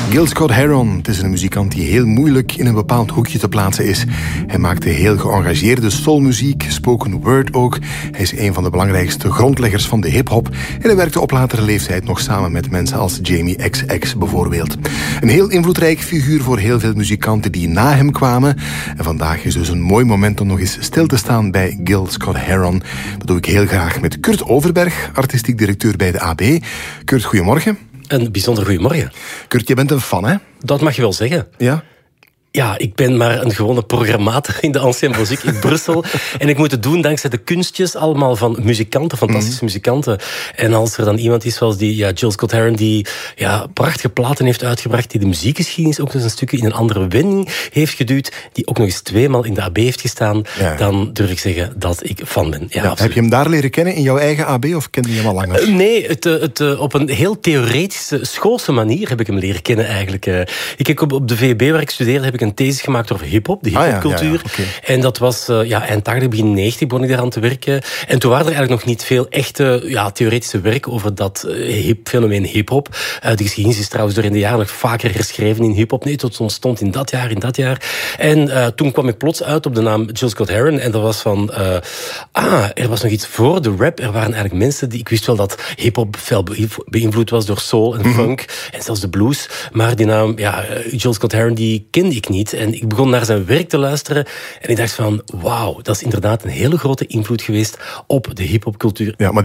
Gil Scott-Heron, het is een muzikant die heel moeilijk in een bepaald hoekje te plaatsen is. Hij maakte heel geëngageerde soulmuziek, spoken word ook. Hij is een van de belangrijkste grondleggers van de hip-hop. En hij werkte op latere leeftijd nog samen met mensen als Jamie XX bijvoorbeeld. Een heel invloedrijk figuur voor heel veel muzikanten die na hem kwamen. En vandaag is dus een mooi moment om nog eens stil te staan bij Gil Scott-Heron. Dat doe ik heel graag met Kurt Overberg, artistiek directeur bij de AB. Kurt, goedemorgen. Een bijzonder goedemorgen. Kurt, je bent een fan, hè? Dat mag je wel zeggen. Ja? Ja, ik ben maar een gewone programmator in de Ancienne Muziek in Brussel. En ik moet het doen dankzij de kunstjes allemaal van muzikanten, fantastische muzikanten. En als er dan iemand is zoals Gil Scott-Heron, die prachtige platen heeft uitgebracht, die de muziekgeschiedenis ook eens een stukje in een andere wending heeft geduwd, die ook nog eens 2 maal in de AB heeft gestaan, dan durf ik zeggen dat ik fan ben. Ja, heb je hem daar leren kennen in jouw eigen AB of kende je hem al langer? Nee, op een heel theoretische, schoolse manier heb ik hem leren kennen eigenlijk. Ik heb op de VUB waar ik studeerde, heb ik een thesis gemaakt over hip-hop, de hip-hopcultuur. Okay. En dat was eind 80, begin 90 begon ik daar aan te werken. En toen waren er eigenlijk nog niet veel echte theoretische werk over dat fenomeen hip-hop. De geschiedenis is trouwens door in de jaren nog vaker herschreven in hip-hop. Nee, tot ontstond in dat jaar. En toen kwam ik plots uit op de naam Gil Scott-Heron. En dat was van, er was nog iets voor de rap. Er waren eigenlijk mensen ik wist wel dat hip-hop veel beïnvloed was door soul en funk. En zelfs de blues. Maar die naam, Gil Scott-Heron, die kende ik niet. En ik begon naar zijn werk te luisteren. En ik dacht van, wauw, dat is inderdaad een hele grote invloed geweest op de hip-hopcultuur. Ja, maar